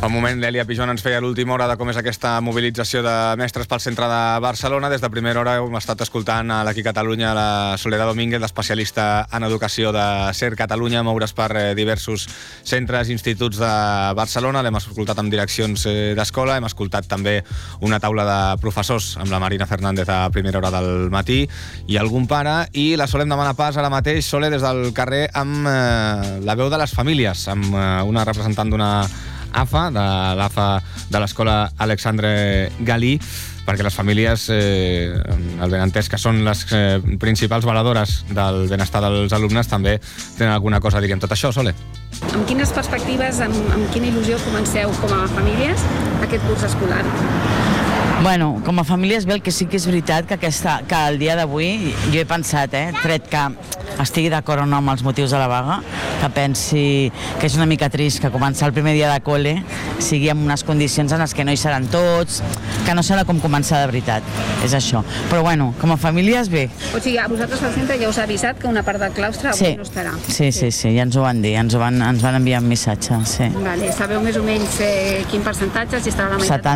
Fa un moment l'Èlia Pijon ens feia l'última hora de com és aquesta mobilització de mestres pel centre de Barcelona. Des de primera hora hem estat escoltant a l'Aquí Catalunya la Soledad Domínguez, l'especialista en educació de CER Catalunya, moure's per diversos centres i instituts de Barcelona. L'hem escoltat amb direccions d'escola, hem escoltat també una taula de professors amb la Marina Fernández a primera hora del matí i algun pare, i la Sole em demana pas ara mateix, Sole, des del carrer amb la veu de les famílies, amb una representant d'una AFA, de l'AFA de l'escola Alexandre Galí, perquè les famílies, el benentès que són les principals valedores del benestar dels alumnes, també tenen alguna cosa a dir amb tot això, Sole. Amb quines perspectives, amb quina il·lusió comenceu com a famílies aquest curs escolar? Bueno, com a famílies bé, el que sí que és veritat que el dia d'avui jo he pensat, tret que estigui d'acord o no amb els motius de la vaga, que pensi que és una mica trist que començar el primer dia de col·le sigui en unes condicions en les que no hi seran tots, que no serà com començar de veritat, és això. Però bueno, com a famílies bé. O sigui, a vosaltres al centre ja us ha avisat que una part del claustre avui no estarà. Sí, ja ens ho van dir, ens van enviar un missatge, sí. Vale, sabeu més o menys quin percentatge, si estarà la meitat?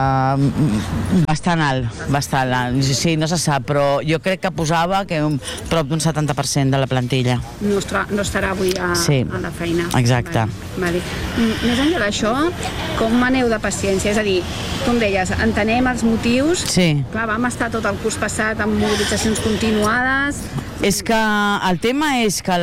70, bastant alt, sí, no se sap, però jo crec que posava que prop d'un 70% de la plantilla. No estarà avui a la feina. Exacte. Vale. Més enllà d'això, com maneu de paciència? És a dir, com deies, entenem els motius. Sí. Clar, vam estar tot el curs passat amb mobilitzacions continuades. És que el tema és que,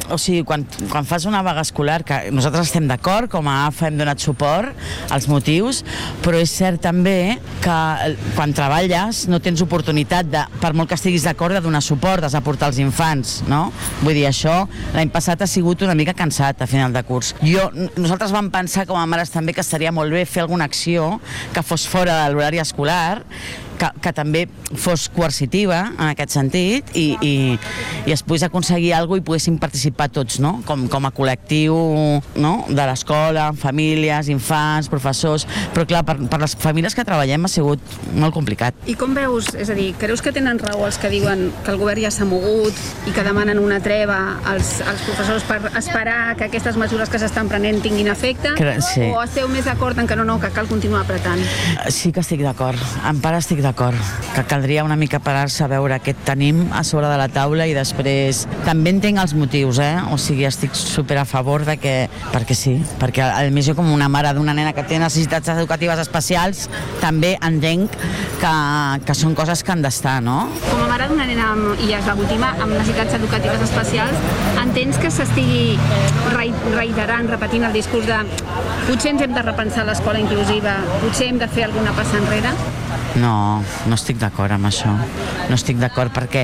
quan fas una vaga escolar, que nosaltres estem d'acord, com a AFA hem donat suport als motius, però és cert també que quan treballes no tens oportunitat, per molt que estiguis d'acord, de donar suport, de portar els infants, no? Vull dir, això l'any passat ha sigut una mica cansat a final de curs. Nosaltres vam pensar com a mares també que estaria molt bé fer alguna acció que fos fora de l'horari escolar, que també fos coercitiva en aquest sentit i es pogués aconseguir alguna cosa i poguéssim participar tots, no? Com a col·lectiu, no? De l'escola, famílies, infants, professors, però clar, per les famílies que treballem ha sigut molt complicat. I com veus, és a dir, creus que tenen raó els que diuen que el govern ja s'ha mogut i que demanen una treva als professors per esperar que aquestes mesures que s'estan prenent tinguin efecte? Sí. O esteu més d'acord en que no, que cal continuar apretant? Sí que estic d'acord, en part estic d'acord, que caldria una mica parar-se a veure què tenim a sobre de la taula i després també entenc els motius, o sigui, estic super a favor de que, perquè sí, perquè a més jo com una mare d'una nena que té necessitats educatives especials també entenc que són coses que han d'estar, no? Com a mare d'una nena, i és l'última, amb necessitats educatives especials, entens que s'estigui reiterant, repetint el discurs de potser ens hem de repensar l'escola inclusiva, potser hem de fer alguna passa enrere? No estic d'acord amb això. No estic d'acord perquè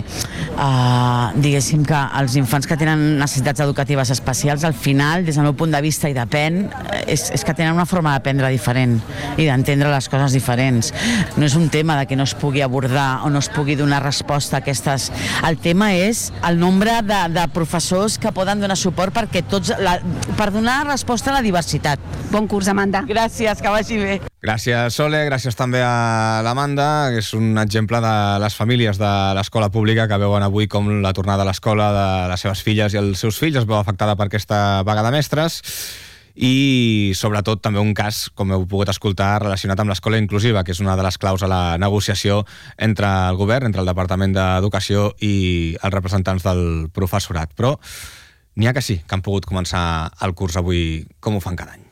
diguéssim que els infants que tenen necessitats educatives especials, al final, des del meu punt de vista, i depèn, és que tenen una forma d'aprendre diferent i d'entendre les coses diferents. No és un tema de que no es pugui abordar o no es pugui donar resposta a aquestes... El tema és el nombre de professors que poden donar suport per donar resposta a la diversitat. Bon curs, Amanda. Gràcies, que vagi bé. Gràcies, Sole, gràcies també a l'Amanda, que és un exemple de les famílies de l'escola pública que veuen avui com la tornada a l'escola de les seves filles i els seus fills es veu afectada per aquesta vaga de mestres i, sobretot, també un cas, com heu pogut escoltar, relacionat amb l'escola inclusiva, que és una de les claus a la negociació entre el govern, entre el Departament d'Educació i els representants del professorat. Però n'hi ha que sí, que han pogut començar el curs avui com ho fan cada any.